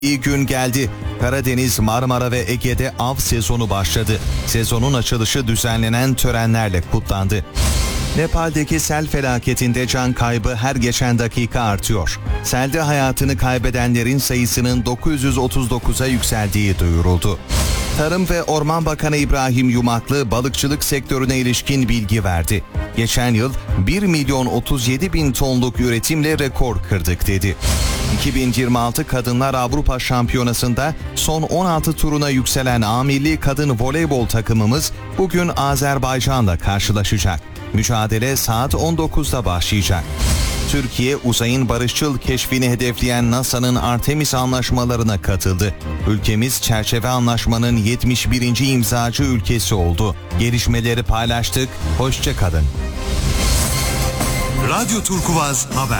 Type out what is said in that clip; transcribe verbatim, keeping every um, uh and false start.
İyi gün geldi. Karadeniz, Marmara ve Ege'de av sezonu başladı. Sezonun açılışı düzenlenen törenlerle kutlandı. Nepal'deki sel felaketinde can kaybı her geçen dakika artıyor. Selde hayatını kaybedenlerin sayısının dokuz yüz otuz dokuza yükseldiği duyuruldu. Tarım ve Orman Bakanı İbrahim Yumaklı balıkçılık sektörüne ilişkin bilgi verdi. Geçen yıl bir milyon otuz yedi bin tonluk üretimle rekor kırdık dedi. iki bin yirmi altı Kadınlar Avrupa Şampiyonası'nda son on altı turuna yükselen A Milli Kadın Voleybol takımımız bugün Azerbaycan'la karşılaşacak. Mücadele saat on dokuzda başlayacak. Türkiye, uzayın barışçıl keşfini hedefleyen NASA'nın Artemis anlaşmalarına katıldı. Ülkemiz çerçeve anlaşmanın yetmiş birinci imzacı ülkesi oldu. Gelişmeleri paylaştık, hoşça kalın. Radyo Turkuaz Haber.